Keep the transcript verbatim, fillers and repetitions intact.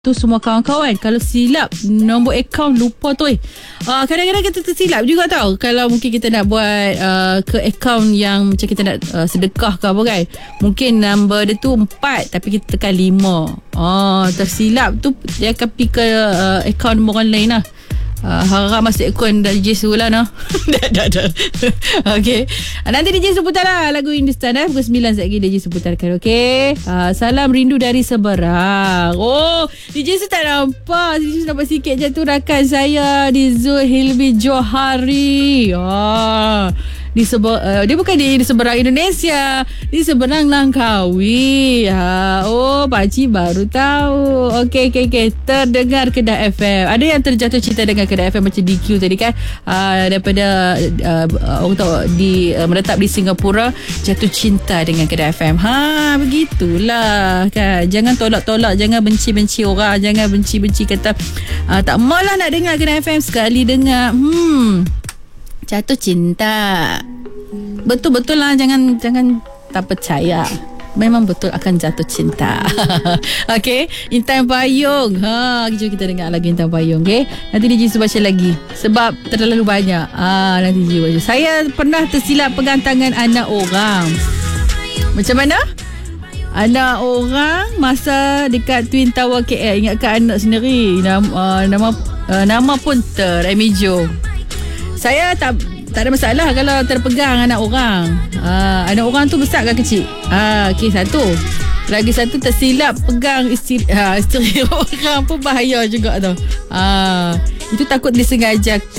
tu semua kawan-kawan. Kalau silap nombor akaun, lupa tu eh. Uh, kadang-kadang kita tersilap juga tau. Kalau mungkin kita nak buat uh, ke akaun yang macam kita nak uh, sedekah ke apa kan. Mungkin nombor dia tu empat tapi kita tekan lima. Oh, tersilap tu dia akan pergi ke uh, akaun nombor orang lain lah. Uh, harap masuk akun D J Su lah no. Dah dah dah. Okay, nanti D J Su putar lah lagu Hindustan eh. Pukul sembilan sekejap lagi D J Su putarkan. Okay, uh, salam rindu dari Seberang. Oh, D J Su tak nampak. D J Su nampak sikit je tu rakan saya di Zul Hilmi Johari. Oh, di seber, uh, dia bukan di, di seberang Indonesia, di seberang Langkawi. Ha, oh, pakcik baru tahu. Okey, okey, okey. Terdengar Kedah F M. Ada yang terjatuh cinta dengan Kedah F M macam D Q tadi kan. Uh, daripada uh, orang tahu di uh, menetap di Singapura, jatuh cinta dengan Kedah F M. Ha, begitulah kan. Jangan tolak-tolak, jangan benci-benci orang, jangan benci-benci kata uh, tak maulah nak dengar Kedah F M. Sekali dengar, hmm jatuh cinta. Betul-betul lah. Jangan jangan tak percaya. Memang betul akan jatuh cinta. Okay, Intan Payung. Ha, jom kita dengar lagu Intan Payung. Okay, nanti D J Su baca lagi sebab terlalu banyak. Ah, nanti D J baca. Saya pernah tersilap pegang tangan anak orang. Macam mana? Anak orang masa dekat Twin Tower K L. Ingatkan anak sendiri. Nama uh, nama, uh, nama pun Teremijo. Saya tak tak ada masalah kalau terpegang anak orang. Uh, anak orang tu besar ke kecil? Ah, uh, okey, satu. Lagi satu tersilap pegang isteri, uh, isteri orang pun bahaya juga tu. Ah, uh, itu takut disengajakan.